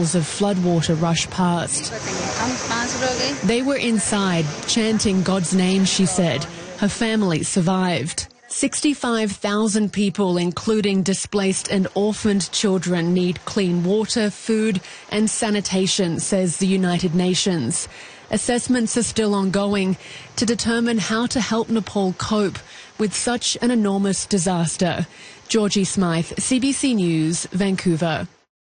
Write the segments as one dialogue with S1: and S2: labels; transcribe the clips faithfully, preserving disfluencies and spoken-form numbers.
S1: miles of floodwater rushed past. They were inside, chanting God's name, she said. Her family survived. sixty-five thousand people, including displaced and orphaned children, need clean water, food and sanitation, says the United Nations. Assessments are still ongoing to determine how to help Nepal cope with such an enormous disaster. Georgie Smythe, C B C News, Vancouver.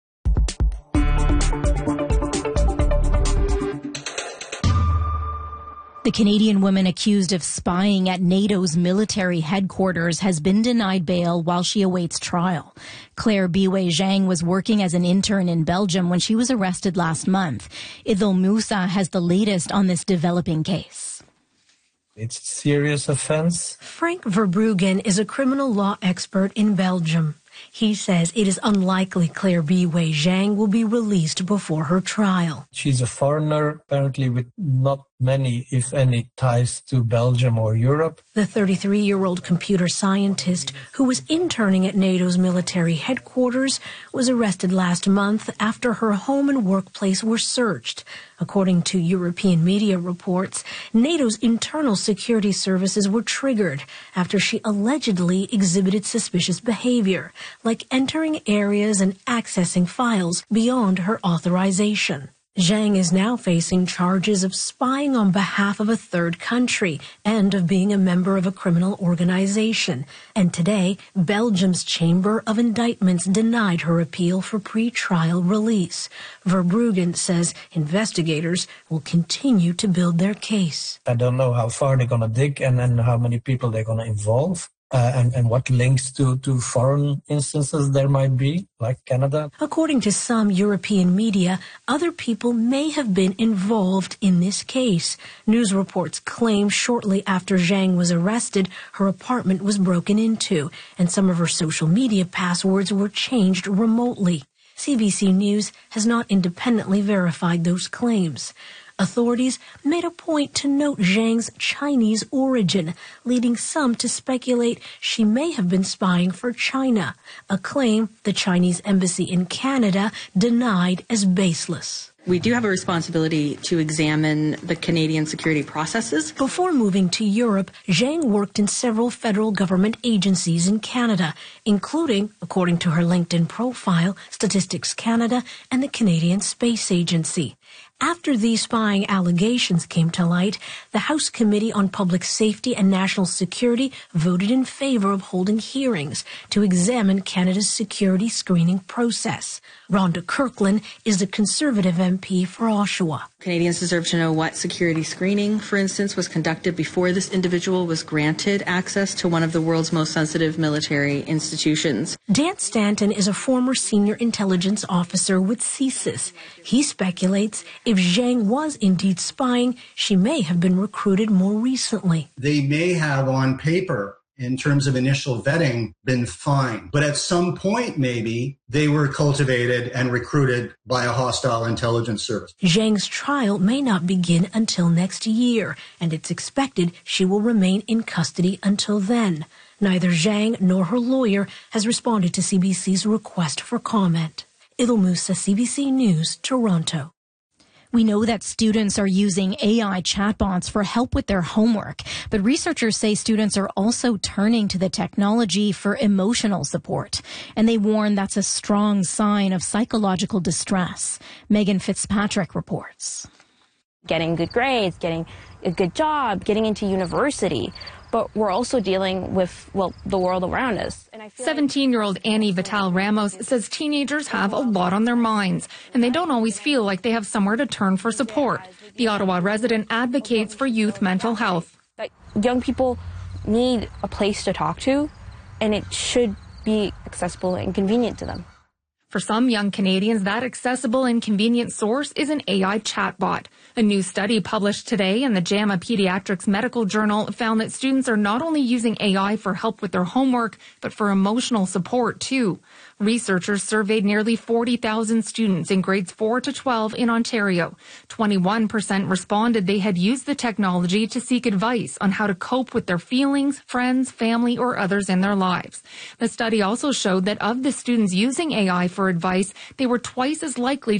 S2: The Canadian woman accused of spying at NATO's military headquarters has been denied bail while she awaits trial. Claire Biwei Zhang was working as an intern in Belgium when she was arrested last month. Idil Musa has the latest on this developing case.
S3: It's a serious offense.
S4: Frank Verbruggen is a criminal law expert in Belgium. He says it is unlikely Claire Biwei Zhang will be released before her trial.
S3: She's a foreigner, apparently with not many, if any, ties to Belgium or Europe.
S4: The thirty-three-year-old computer scientist who was interning at NATO's military headquarters was arrested last month after her home and workplace were searched. According to European media reports, NATO's internal security services were triggered after she allegedly exhibited suspicious behavior, like entering areas and accessing files beyond her authorization. Zhang is now facing charges of spying on behalf of a third country and of being a member of a criminal organization. And today, Belgium's Chamber of Indictments denied her appeal for pre-trial release. Verbruggen says investigators will continue to build their case.
S3: I don't know how far they're going to dig and, and how many people they're going to involve. Uh, and, and what links to, to foreign instances there might be, like Canada.
S4: According to some European media, other people may have been involved in this case. News reports claim shortly after Zhang was arrested, her apartment was broken into, and some of her social media passwords were changed remotely. C B C News has not independently verified those claims. Authorities made a point to note Zhang's Chinese origin, leading some to speculate she may have been spying for China, a claim the Chinese embassy in Canada denied as baseless.
S5: We do have a responsibility to examine the Canadian security processes.
S4: Before moving to Europe, Zhang worked in several federal government agencies in Canada, including, according to her LinkedIn profile, Statistics Canada and the Canadian Space Agency. After these spying allegations came to light, the House Committee on Public Safety and National Security voted in favor of holding hearings to examine Canada's security screening process. Rhonda Kirkland is a Conservative M P for Oshawa.
S5: Canadians deserve to know what security screening, for instance, was conducted before this individual was granted access to one of the world's most sensitive military institutions.
S4: Dan Stanton is a former senior intelligence officer with CSIS. He speculates if Zhang was indeed spying, she may have been recruited more recently.
S6: They may have on paper, in terms of initial vetting, been fine. But at some point, maybe, they were cultivated and recruited by a hostile intelligence service.
S4: Zhang's trial may not begin until next year, and it's expected she will remain in custody until then. Neither Zhang nor her lawyer has responded to C B C's request for comment. Idil Musa, C B C News, Toronto.
S2: We know that students are using A I chatbots for help with their homework, but researchers say students are also turning to the technology for emotional support, and they warn that's a strong sign of psychological distress. Megan Fitzpatrick reports.
S7: Getting good grades, getting a good job, getting into university. But we're also dealing with, well, the world around us.
S8: seventeen-year-old Annie Vital Ramos says teenagers have a lot on their minds, and they don't always feel like they have somewhere to turn for support. The Ottawa resident advocates for youth mental health.
S7: Young people need a place to talk to, and it should be accessible and convenient to them.
S8: For some young Canadians, that accessible and convenient source is an A I chatbot. A new study published today in the JAMA Pediatrics Medical Journal found that students are not only using A I for help with their homework, but for emotional support, too. Researchers surveyed nearly forty thousand students in grades four to twelve in Ontario. twenty-one percent responded they had used the technology to seek advice on how to cope with their feelings, friends, family, or others in their lives. The study also showed that of the students using A I for advice, they were twice as likely